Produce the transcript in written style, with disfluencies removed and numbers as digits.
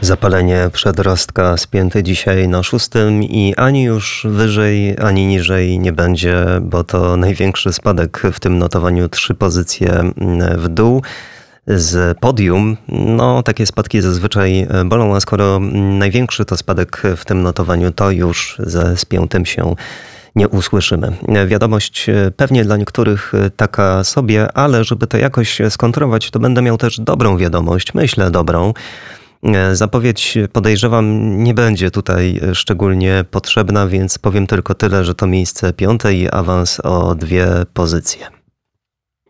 Zapalenie przedrostka spięty dzisiaj na 6 i ani już wyżej, ani niżej nie będzie, bo to największy spadek w tym notowaniu, 3 pozycje w dół. Z podium, no takie spadki zazwyczaj bolą, a skoro największy to spadek w tym notowaniu, to już ze spiętym się nie usłyszymy. Wiadomość pewnie dla niektórych taka sobie, ale żeby to jakoś skontrować, to będę miał też dobrą wiadomość, myślę dobrą. Zapowiedź, podejrzewam, nie będzie tutaj szczególnie potrzebna, więc powiem tylko tyle, że to miejsce 5 i awans o 2 pozycje.